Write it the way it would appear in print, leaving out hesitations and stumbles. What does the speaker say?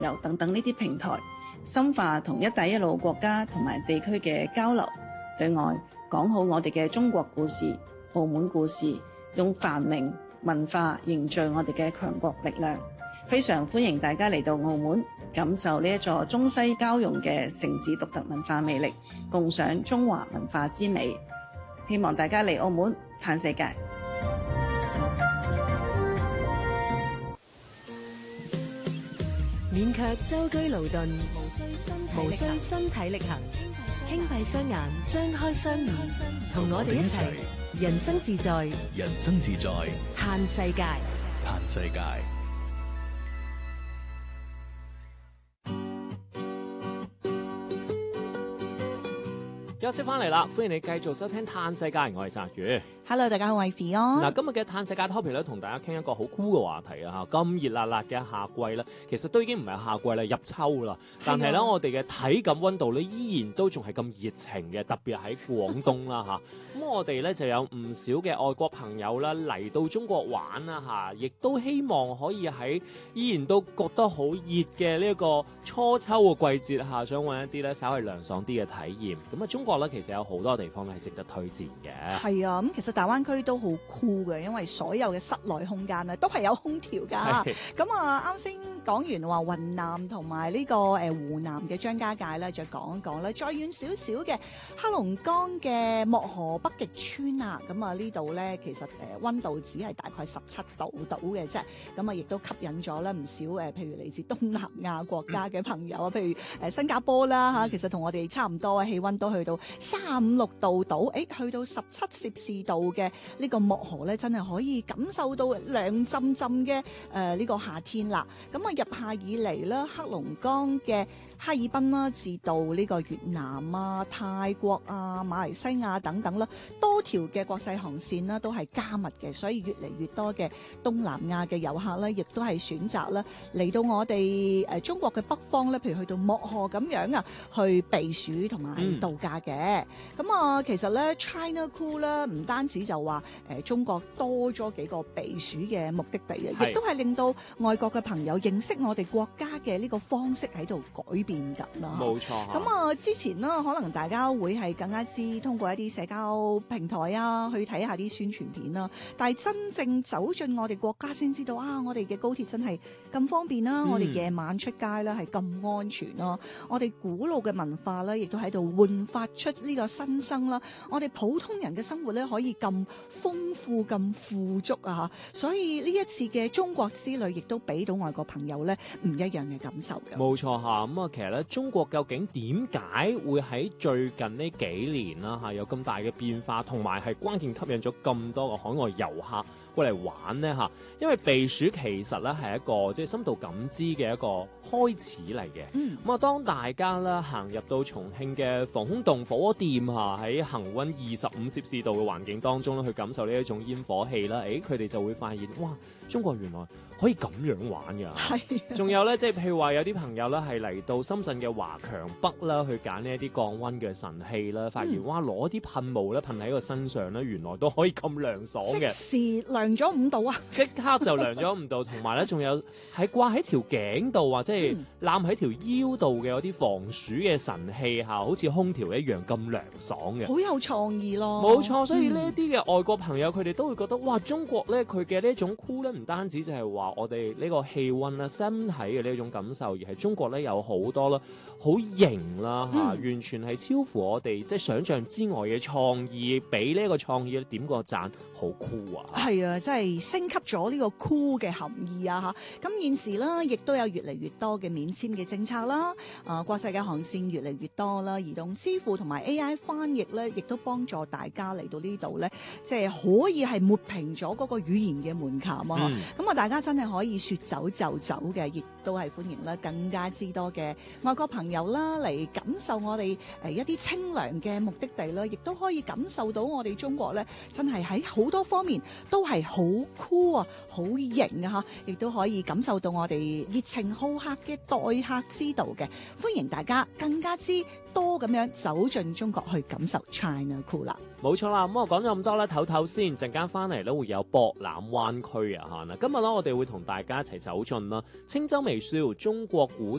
遊等等呢啲平台，深化同一帶一路國家同埋地區嘅交流，對外講好我哋嘅中國故事、澳門故事，用繁榮文化凝聚我哋嘅強國力量。非常歡迎大家嚟到澳門，感受呢一座中西交融嘅城市獨特文化魅力，共賞中華文化之美。希望大家嚟澳門嘆世界。 免卻舟車勞頓，無需身體力行，輕閉雙眼，張開雙耳，同我哋一齊人生自在， 人生自在， 嘆世界， 嘆世界。 休息翻嚟啦，歡迎你繼續收聽《嘆世界》，我係澤宇。 Hello， 大家好，我係 Fion。 嗱，今日嘅嘆世界 topic 咧，同大家傾一個好酷嘅話題啊！咁熱辣辣嘅夏季咧，其實都已經唔係夏季啦，入秋啦。但係咧，我哋嘅體感溫度咧，依然都仲係咁熱情嘅，特別喺廣東啦嚇。咁我哋咧就有唔少嘅外國朋友啦嚟到中國玩啦嚇，亦都希望可以喺依然都覺得好熱嘅呢一個初秋嘅季節下，想揾一啲咧稍為涼爽啲嘅體驗。咁啊，中國咧其實有好多地方咧係值得推薦嘅。 係啊，咁其實大灣區都好酷嘅，因為所有嘅室內空間咧都係有空調㗎。咁啊，啱先講完話雲南同埋呢個湖南嘅張家界咧，再講一講咧，再遠少少嘅黑龍江嘅漠河北極村啊。咁啊，呢度咧其實溫度只係大概17度到嘅啫。咁啊，亦都吸引咗咧唔少譬如嚟自東南亞國家嘅朋友啊，譬如新加坡啦嚇，其實同我哋差唔多啊，氣溫都去到35-36度到，去到17攝氏度嘅呢個漠河咧，真係可以感受到涼浸浸嘅呢個夏天啦。咁啊，入夏以嚟咧，黑龍江嘅哈爾濱啦，至到呢個越南啊、泰國啊、馬來西亞等等啦，多條嘅國際航線啦都係加密嘅，所以越嚟越多嘅東南亞嘅遊客咧，亦都係選擇咧嚟到我哋中國嘅北方咧，譬如去到漠河咁樣啊，去避暑同埋度假嘅。咁啊，其實咧 China Cool 咧，唔單止就話中國多咗幾個避暑嘅目的地啊，亦都係令到外國嘅朋友認識我哋國家嘅呢個方式喺度改變緊啦。 冇錯。 咁啊，之前呢，可能大家會係更加知通過一啲社交平台啊，去睇下啲宣傳片啦。但係真正走進我哋國家先知道啊，我哋嘅高鐵真係咁方便啦，我哋夜晚出街咧係咁安全啦，我哋古老嘅文化咧亦都喺度煥發出呢個新生啦，我哋普通人嘅生活咧可以咁豐富咁富足啊，所以呢一次嘅中國之旅亦都俾到外國朋友咧唔一樣嘅感受嘅。 冇錯嚇，咁啊，其實咧中國究竟點解會喺最近呢幾年啦嚇有咁大嘅變化，同埋係關鍵吸引咗咁多個海外遊客過嚟玩呢嚇？因為避暑其實咧係一個即係深度感知嘅一個開始嚟嘅。咁啊，當大家咧行入到重慶嘅防空洞火鍋店嚇，喺恆溫25攝氏度嘅環境當中咧，去感受呢一種煙火氣啦，佢哋就會發現哇，中國原來可以咁樣玩㗎。係。仲有咧，即係譬如話有啲朋友咧係嚟到深圳嘅華強北啦，去揀呢一啲降溫嘅神器啦，發現哇，攞啲噴霧咧噴喺個身上咧，原來都可以咁涼爽嘅。 即時涼咗5度啊！ 即刻就涼咗5度，同埋咧仲有係掛喺條頸度或者係攬喺條腰度嘅有啲防暑嘅神器嚇，好似空調一樣咁涼爽嘅。 好有創意咯！ 冇錯，所以呢一啲嘅外國朋友佢哋都會覺得哇，中國咧佢嘅呢一種酷咧，唔單止就係話我哋呢個氣溫啦、身體嘅呢一種感受，而係中國咧有好多啦，好型啦嚇，完全係超乎我哋即係想象之外嘅創意，俾呢個創意點個讚，好酷啊！ 係啊，真係升級咗呢個酷嘅含義啊嚇！咁現時啦，亦都有越嚟越多嘅免簽嘅政策啦，國際嘅航線越嚟越多啦，移動支付同埋 AI 翻譯咧，亦都幫助大家嚟到呢度咧，即係可以係抹平咗嗰個語言嘅門檻啊！咁啊，大家真係可以說走就走嘅，亦都係歡迎啦更加之多嘅外國朋友啦嚟感受我哋一啲清涼嘅目的地啦，亦都可以感受到我哋中國咧真係喺好多方面都係好酷啊，好型啊嚇，亦都可以感受到我哋熱情好客嘅待客之道嘅，歡迎大家更加之多咁樣走進中國去感受 China Cool 啦。 冇錯啦，咁我講咗咁多咧，唞唞先，陣間翻嚟咧會有博覽灣區啊嚇。嗱，今日咧我哋會同大家一齊走進啦青州未微笑中國古